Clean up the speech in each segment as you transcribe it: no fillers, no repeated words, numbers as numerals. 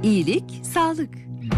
İyilik, sağlık.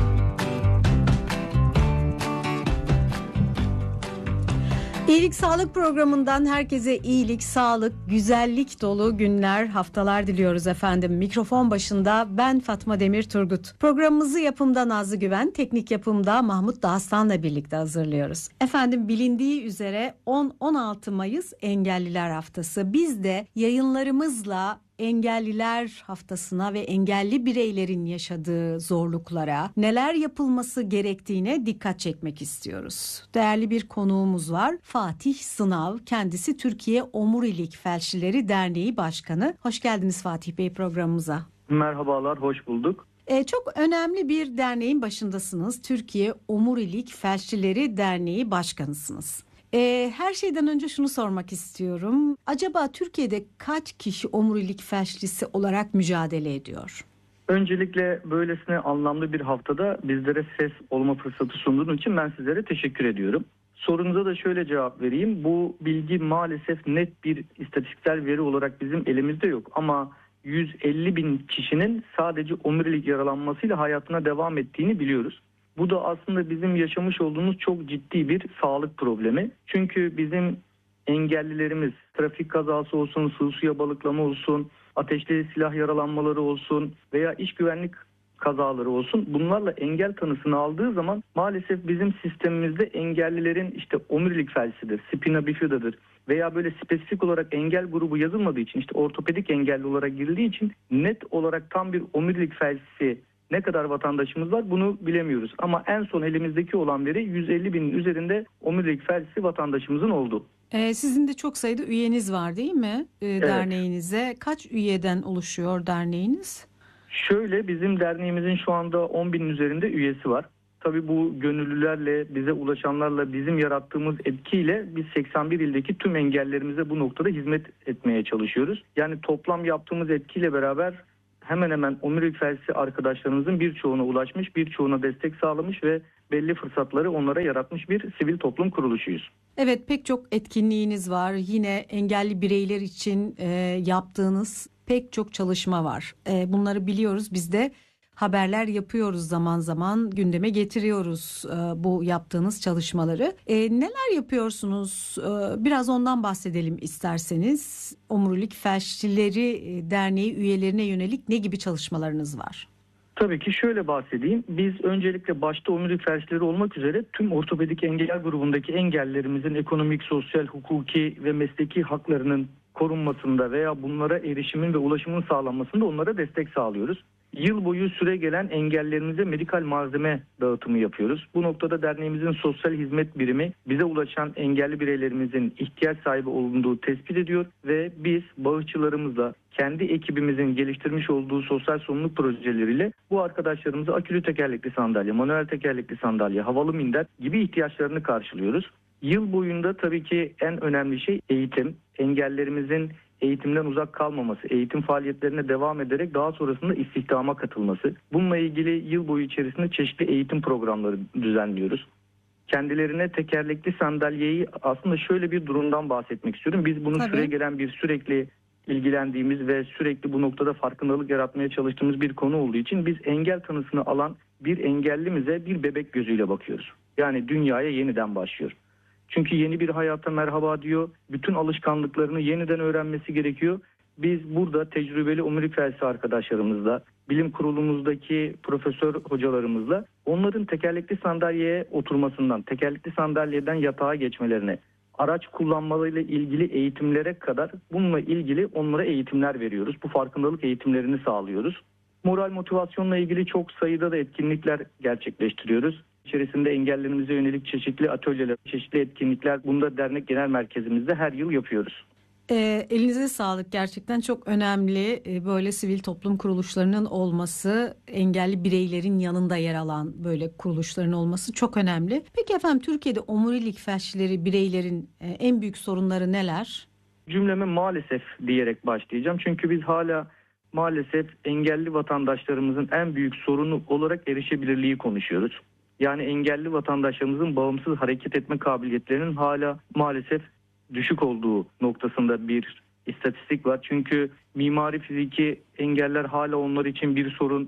İyilik Sağlık programından herkese iyilik, sağlık, güzellik dolu günler, haftalar diliyoruz efendim. Mikrofon başında ben Fatma Demir Turgut. Programımızı yapımda Nazlı Güven, teknik yapımda Mahmut Dağıstan'la birlikte hazırlıyoruz. Efendim bilindiği üzere 10-16 Mayıs Engelliler Haftası. Biz de yayınlarımızla Engelliler Haftasına ve engelli bireylerin yaşadığı zorluklara, neler yapılması gerektiğine dikkat çekmek istiyoruz. Değerli bir konuğumuz var. Fatih Sınav, kendisi Türkiye Omurilik Felçlileri Derneği Başkanı. Hoş geldiniz Fatih Bey programımıza. Merhabalar, hoş bulduk. Çok önemli bir derneğin başındasınız. Türkiye Omurilik Felçlileri Derneği Başkanısınız. Her şeyden önce şunu sormak istiyorum. Acaba Türkiye'de kaç kişi omurilik felçlisi olarak mücadele ediyor? Öncelikle böylesine anlamlı bir haftada bizlere ses olma fırsatı sunduğun için ben sizlere teşekkür ediyorum. Sorunuza da şöyle cevap vereyim. Bu bilgi maalesef net bir istatistiksel veri olarak bizim elimizde yok. Ama 150 bin kişinin sadece omurilik yaralanmasıyla hayatına devam ettiğini biliyoruz. Bu da aslında bizim yaşamış olduğumuz çok ciddi bir sağlık problemi. Çünkü bizim engellilerimiz trafik kazası olsun, sığ suya balıklama olsun, ateşli silah yaralanmaları olsun veya iş güvenlik kazaları olsun, bunlarla engel tanısını aldığı zaman maalesef bizim sistemimizde engellilerin işte omurilik felçlidir, spina bifidadır veya böyle spesifik olarak engel grubu yazılmadığı için, işte ortopedik engelli olarak girildiği için net olarak tam bir omurilik felçlisi ne kadar vatandaşımız var bunu bilemiyoruz. Ama en son elimizdeki olan veri 150 binin üzerinde omurilik felçlisi vatandaşımızın olduğu. Sizin de çok sayıda üyeniz var değil mi derneğinize? Kaç üyeden oluşuyor derneğiniz? Şöyle, bizim derneğimizin şu anda 10 binin üzerinde üyesi var. Tabii bu gönüllülerle, bize ulaşanlarla, bizim yarattığımız etkiyle biz 81 ildeki tüm engellerimize bu noktada hizmet etmeye çalışıyoruz. Yani toplam yaptığımız etkiyle beraber hemen hemen omurilik felçlisi arkadaşlarımızın birçoğuna ulaşmış, birçoğuna destek sağlamış ve belli fırsatları onlara yaratmış bir sivil toplum kuruluşuyuz. Evet, pek çok etkinliğiniz var. Yine engelli bireyler için yaptığınız pek çok çalışma var. Bunları biliyoruz, biz de haberler yapıyoruz, zaman zaman gündeme getiriyoruz bu yaptığınız çalışmaları. Neler yapıyorsunuz? Biraz ondan bahsedelim isterseniz. Omurilik Felçlileri Derneği üyelerine yönelik ne gibi çalışmalarınız var? Tabii ki şöyle bahsedeyim. Biz öncelikle başta omurilik felçlileri olmak üzere tüm ortopedik engel grubundaki engellerimizin ekonomik, sosyal, hukuki ve mesleki haklarının korunmasında veya bunlara erişimin ve ulaşımın sağlanmasında onlara destek sağlıyoruz. Yıl boyu süre gelen engellerimize medikal malzeme dağıtımı yapıyoruz. Bu noktada derneğimizin sosyal hizmet birimi bize ulaşan engelli bireylerimizin ihtiyaç sahibi olduğu tespit ediyor ve biz bağışçılarımızla kendi ekibimizin geliştirmiş olduğu sosyal sorumluluk projeleriyle bu arkadaşlarımıza akülü tekerlekli sandalye, manuel tekerlekli sandalye, havalı minder gibi ihtiyaçlarını karşılıyoruz. Yıl boyunda tabii ki en önemli şey eğitim. Engellerimizin eğitimden uzak kalmaması, eğitim faaliyetlerine devam ederek daha sonrasında istihdama katılması. Bununla ilgili yıl boyu içerisinde çeşitli eğitim programları düzenliyoruz. Kendilerine tekerlekli sandalyeyi aslında şöyle bir durumdan bahsetmek istiyorum. Biz bunu süre gelen bir sürekli ilgilendiğimiz ve sürekli bu noktada farkındalık yaratmaya çalıştığımız bir konu olduğu için biz engel tanısını alan bir engellimize bir bebek gözüyle bakıyoruz. Yani dünyaya yeniden başlıyor. Çünkü yeni bir hayata merhaba diyor. Bütün alışkanlıklarını yeniden öğrenmesi gerekiyor. Biz burada tecrübeli omurilik felçlisi arkadaşlarımızla, bilim kurulumuzdaki profesör hocalarımızla onların tekerlekli sandalyeye oturmasından, tekerlekli sandalyeden yatağa geçmelerine, araç kullanmalarıyla ilgili eğitimlere kadar bununla ilgili onlara eğitimler veriyoruz. Bu farkındalık eğitimlerini sağlıyoruz. Moral motivasyonla ilgili çok sayıda da etkinlikler gerçekleştiriyoruz. İçerisinde engellerimize yönelik çeşitli atölyeler, çeşitli etkinlikler, bunu da dernek genel merkezimizde her yıl yapıyoruz. Elinize sağlık, gerçekten çok önemli böyle sivil toplum kuruluşlarının olması, engelli bireylerin yanında yer alan böyle kuruluşların olması çok önemli. Peki efendim, Türkiye'de omurilik felçlileri bireylerin en büyük sorunları neler? Cümleme maalesef diyerek başlayacağım çünkü biz hala maalesef engelli vatandaşlarımızın en büyük sorunu olarak erişebilirliği konuşuyoruz. Yani engelli vatandaşlarımızın bağımsız hareket etme kabiliyetlerinin hala maalesef düşük olduğu noktasında bir istatistik var. Çünkü mimari fiziki engeller hala onlar için bir sorun.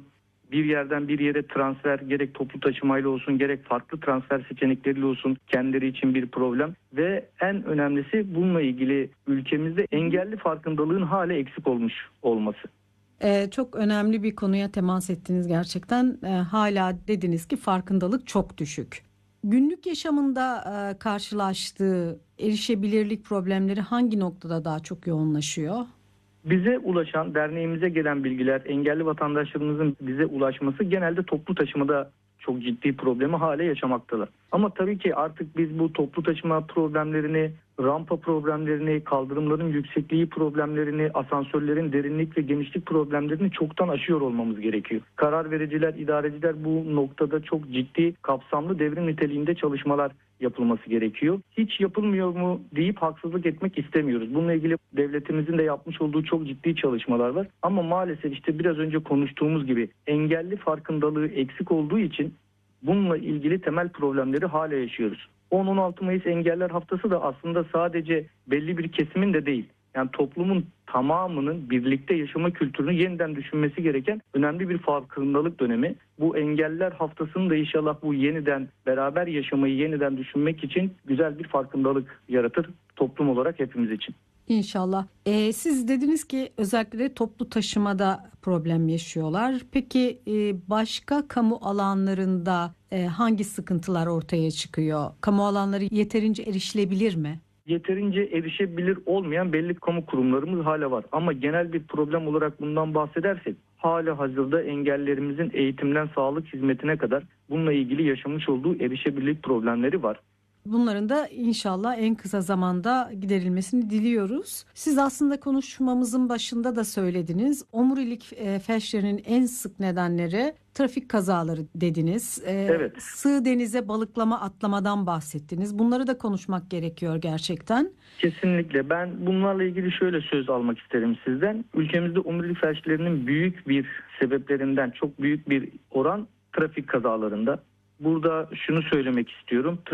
bir yerden bir yere transfer gerek toplu taşımayla olsun gerek farklı transfer seçenekleriyle olsun kendileri için bir problem. Ve en önemlisi bununla ilgili ülkemizde engelli farkındalığın hala eksik olmuş olması. Çok önemli bir konuya temas ettiniz gerçekten. Hala dediniz ki farkındalık çok düşük. Günlük yaşamında karşılaştığı erişebilirlik problemleri hangi noktada daha çok yoğunlaşıyor? Bize ulaşan, derneğimize gelen bilgiler, engelli vatandaşlarımızın bize ulaşması genelde toplu taşımada çok ciddi problemi hala yaşamaktalar. Ama tabii ki artık biz bu toplu taşıma problemlerini, rampa problemlerini, kaldırımların yüksekliği problemlerini, asansörlerin derinlik ve genişlik problemlerini çoktan aşıyor olmamız gerekiyor. Karar vericiler, idareciler bu noktada çok ciddi, kapsamlı devrim niteliğinde çalışmalar yapılması gerekiyor. Hiç yapılmıyor mu deyip haksızlık etmek istemiyoruz. Bununla ilgili devletimizin de yapmış olduğu çok ciddi çalışmalar var. Ama maalesef işte biraz önce konuştuğumuz gibi engelli farkındalığı eksik olduğu için bununla ilgili temel problemleri hala yaşıyoruz. 10-16 Mayıs Engeller Haftası da aslında sadece belli bir kesimin de değil. Yani toplumun tamamının birlikte yaşama kültürünü yeniden düşünmesi gereken önemli bir farkındalık dönemi. Bu Engeller Haftası'nın da inşallah bu yeniden beraber yaşamayı yeniden düşünmek için güzel bir farkındalık yaratır toplum olarak hepimiz için. İnşallah. Siz dediniz ki özellikle de toplu taşımada problem yaşıyorlar. Peki başka kamu alanlarında hangi sıkıntılar ortaya çıkıyor? Kamu alanları yeterince erişilebilir mi? Yeterince erişebilir olmayan belli kamu kurumlarımız hala var. Ama genel bir problem olarak bundan bahsedersek hala hazırda engellerimizin eğitimden sağlık hizmetine kadar bununla ilgili yaşamış olduğu erişebilirlik problemleri var. Bunların da inşallah en kısa zamanda giderilmesini diliyoruz. Siz aslında konuşmamızın başında da söylediniz. Omurilik felçlerinin en sık nedenleri trafik kazaları dediniz. Evet. Sığ denize balıklama atlamadan bahsettiniz. Bunları da konuşmak gerekiyor gerçekten. Kesinlikle. Ben bunlarla ilgili şöyle söz almak isterim sizden. Ülkemizde omurilik felçlerinin büyük bir sebeplerinden çok büyük bir oran trafik kazalarında. Burada şunu söylemek istiyorum.